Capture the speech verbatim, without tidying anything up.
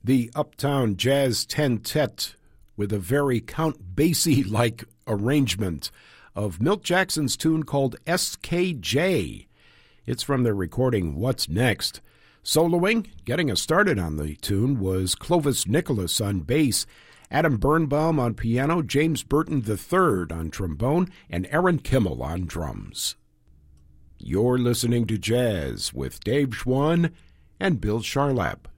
The Uptown Jazz Tentet with a very Count Basie-like arrangement of Milt Jackson's tune called S K J. It's from their recording What's Next. Soloing, getting us started on the tune, was Clovis Nicholas on bass, Adam Birnbaum on piano, James Burton the third on trombone, and Aaron Kimmel on drums. You're listening to Jazz with Dave Schwann and Bill Charlap.